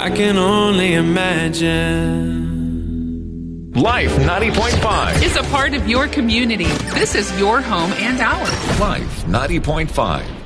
I can only imagine. Life 90.5 is a part of your community. This is your home and ours. Life 90.5.